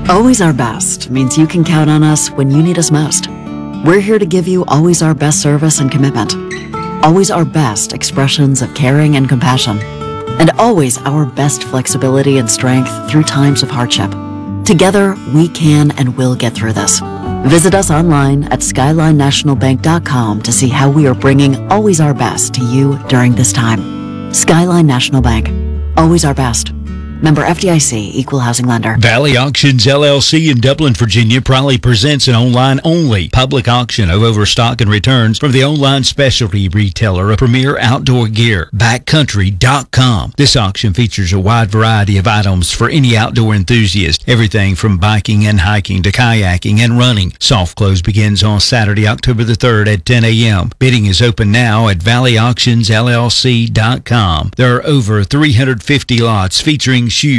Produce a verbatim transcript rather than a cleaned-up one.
Always Our Best means you can count on us when you need us most. We're here to give you always our best service and commitment. Always our best expressions of caring and compassion. And always our best flexibility and strength through times of hardship. Together, we can and will get through this. Visit us online at skyline national bank dot com to see how we are bringing always our best to you during this time. Skyline National Bank. Always our best. Member F D I C, Equal Housing Lender. Valley Auctions, L L C in Dublin, Virginia proudly presents an online-only public auction of overstock and returns from the online specialty retailer of premier outdoor gear, backcountry dot com. This auction features a wide variety of items for any outdoor enthusiast, everything from biking and hiking to kayaking and running. Soft close begins on Saturday, October the third at ten a.m. Bidding is open now at valley auctions L L C dot com. There are over three hundred fifty lots featuring shoes,